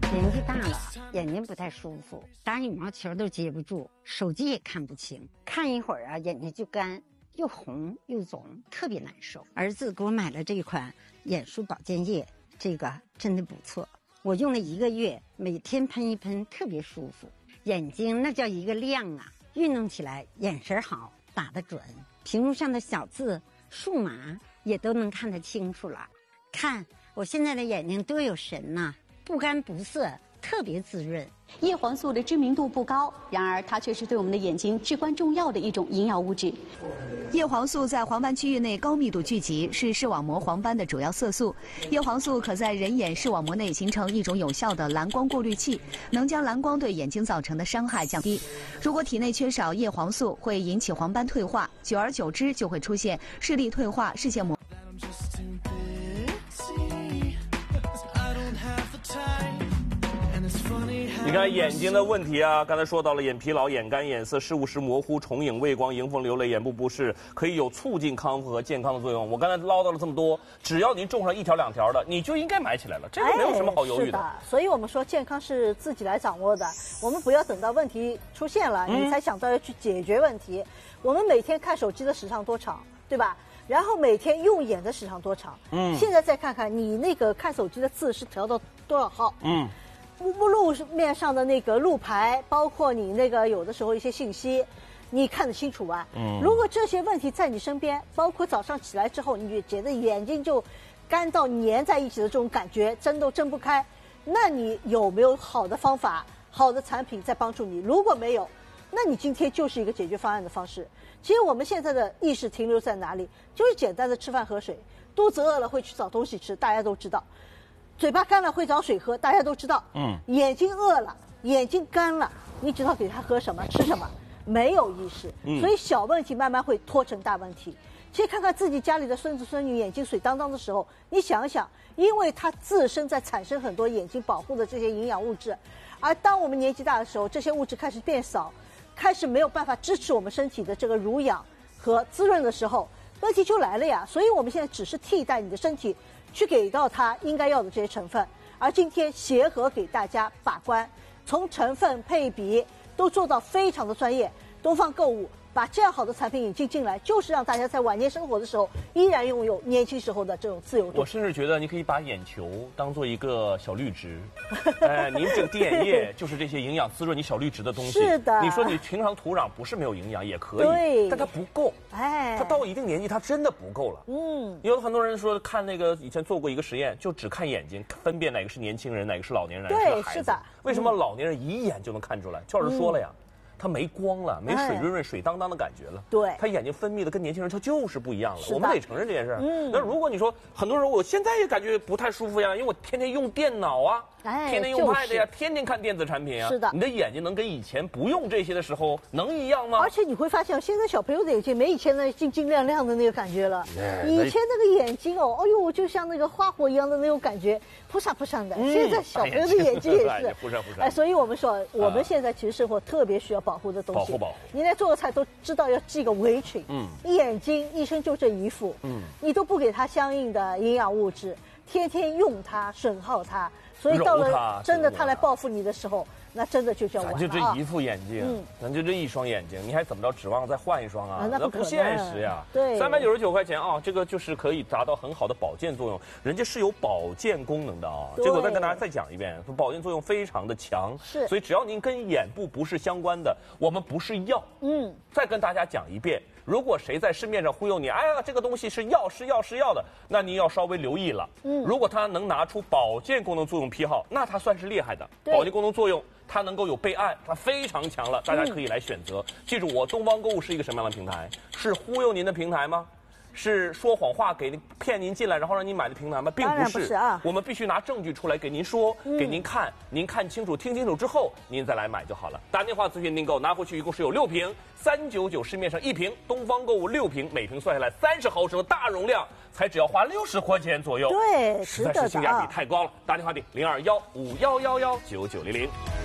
年纪大了，眼睛不太舒服，打羽毛球都接不住，手机也看不清，看一会儿啊，眼睛就干，又红又肿，特别难受。儿子给我买了这款眼舒保健液，这个真的不错，我用了1个月，每天喷一喷，特别舒服，眼睛那叫一个亮啊！运动起来眼神好，打得准，屏幕上的小字、数码也都能看得清楚了。看我现在的眼睛多有神呐！不干不涩，特别滋润。 叶黄素的知名度不高，然而它却是对我们的眼睛至关重要的一种营养物质。 叶黄素在黄斑区域内高密度聚集，是视网膜黄斑的主要色素。叶黄素可在人眼视网膜内形成一种有效的蓝光过滤器，能将蓝光对眼睛造成的伤害降低。如果体内缺少叶黄素，会引起黄斑退化，久而久之就会出现视力退化、视线模。 你看眼睛的问题啊，刚才说到了眼疲劳、眼干、眼涩、视物时模糊、重影、畏光、迎风流泪、眼部不适，可以有促进康复和健康的作用。我刚才唠叨了这么多，只要您种上1条2条的，你就应该买起来了，这个没有什么好犹豫是的，所以我们说健康是自己来掌握的，我们不要等到问题出现了，你才想到要去解决问题。我们每天看手机的时长多长，对吧？然后每天用眼的时长多长？现在再看看你那个看手机的字是调到多少号？路面上的那个路牌，包括你那个有的时候一些信息，你看得清楚吧？如果这些问题在你身边，包括早上起来之后，你就觉得眼睛就干到粘在一起的这种感觉，睁都睁不开，那你有没有好的方法、好的产品在帮助你？如果没有，那你今天就是一个解决方案的方式。其实我们现在的意识停留在哪里？就是简单的吃饭喝水，肚子饿了会去找东西吃，大家都知道。嘴巴干了会找水喝，大家都知道。眼睛饿了，眼睛干了，你知道给他喝什么、吃什么？没有意识，所以小问题慢慢会拖成大问题。其实看看自己家里的孙子孙女眼睛水当当的时候，你想一想，因为他自身在产生很多眼睛保护的这些营养物质，而当我们年纪大的时候，这些物质开始变少，开始没有办法支持我们身体的这个濡养和滋润的时候，问题就来了呀。所以我们现在只是替代你的身体去给到它应该要的这些成分，而今天协和给大家把关，从成分配比都做到非常的专业。东方购物把这样好的产品引进来，就是让大家在晚年生活的时候依然拥有年轻时候的这种自由度。 我甚至觉得你可以把眼球当做一个小绿植，您这个滴眼液就是这些营养滋润你小绿植的东西。 是的， 你说你平常土壤不是没有营养也可以， 对， 但它不够。它到一定年纪它真的不够了。有很多人说看那个以前做过一个实验，就只看眼睛，分辨哪个是年轻人，哪个是老年人，哪个是孩子。 是的。 为什么老年人一眼就能看出来？邱老师说了呀。他没光了，没水润润、水当当的感觉了。 对， 他眼睛分泌的跟年轻人他就是不一样了。我们得承认这件事。那如果你说很多人，我现在也感觉不太舒服呀，因为我天天用电脑啊，天天用 pad 呀，天天看电子产品啊。 是的， 你的眼睛能跟以前不用这些的时候能一样吗？ 而且你会发现，现在小朋友的眼睛没以前那晶晶亮亮的那个感觉了。以前那个眼睛哦，哎呦，就像那个花火一样的那种感觉，扑闪扑闪的。现在小朋友的眼睛也是扑闪扑闪。 所以我们说，我们现在其实生活特别需要保护的东西。 保护。 你来做个菜都知道要系个围裙。眼睛一生就这一副。你都不给它相应的营养物质，天天用它损耗它，所以到了真的它来报复你的时候，那真的就叫完了。 咱就这一副眼睛，咱就这一双眼睛，你还怎么着指望再换一双啊？那不现实呀。 对 ，399块钱啊，这个就是可以达到很好的保健作用，人家是有保健功能的啊。这个我再跟大家再讲一遍，保健作用非常的强。 是， 所以只要您跟眼部不是相关的，我们不是药。再跟大家讲一遍，如果谁在市面上忽悠你，哎呀，这个东西是药的，那你要稍微留意了。如果它能拿出保健功能作用批号，那它算是厉害的。保健功能作用，它能够有备案，它非常强了，大家可以来选择。记住，我东方购物是一个什么样的平台？是忽悠您的平台吗？是说谎话骗您进来，然后让您买的平台吗？并不是啊， 我们必须拿证据出来给您说，给您看，您看清楚、听清楚之后，您再来买就好了。打电话咨询订购，拿回去一共是有6瓶，399市面上1瓶，东方购物6瓶，每瓶算下来30毫升大容量，才只要花60块钱左右。 对， 实在是性价比太高了。打电话订021511199900。